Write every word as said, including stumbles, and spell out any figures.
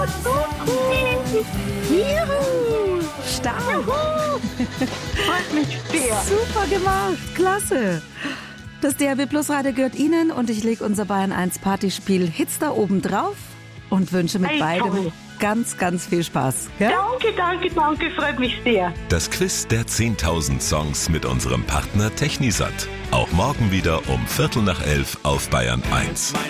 Juhu! Stark! Freut mich sehr. Super gemacht! Klasse! Das D A B Plus Radio gehört Ihnen und ich lege unser Bayern eins Partyspiel Hits da oben drauf und wünsche mit Hey, beidem toll. ganz, ganz viel Spaß. Ja? Danke, danke, danke, freut mich sehr. Das Quiz der zehntausend Songs mit unserem Partner Technisat. Auch morgen wieder um Viertel nach elf auf Bayern eins.